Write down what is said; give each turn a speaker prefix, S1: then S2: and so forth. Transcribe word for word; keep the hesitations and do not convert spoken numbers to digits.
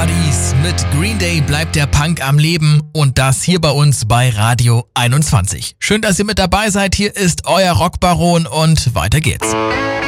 S1: Buddies. Mit Green Day bleibt der Punk am Leben und das hier bei uns bei Radio einundzwanzig. Schön, dass ihr mit dabei seid. Hier ist euer Rockbaron und weiter geht's.